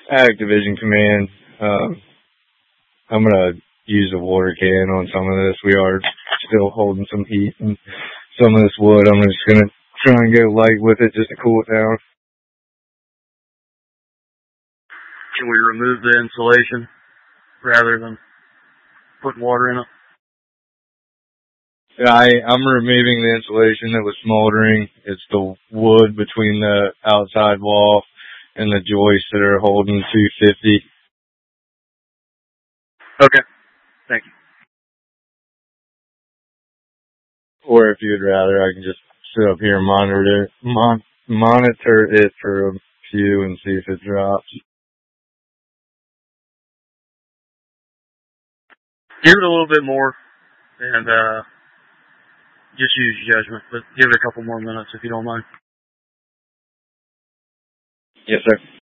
Ag Division Command. I'm going to use a water can on some of this. We are still holding some heat and some of this wood. I'm just going to try and go light with it just to cool it down. Can we remove the insulation rather than putting water in it? Yeah, I'm removing the insulation that was smoldering. It's the wood between the outside wall and the joists that are holding 250. Okay. Thank you. Or if you'd rather, I can just sit up here and monitor it for a few and see if it drops. Give it a little bit more and just use your judgment, but give it a couple more minutes if you don't mind. Yes, sir.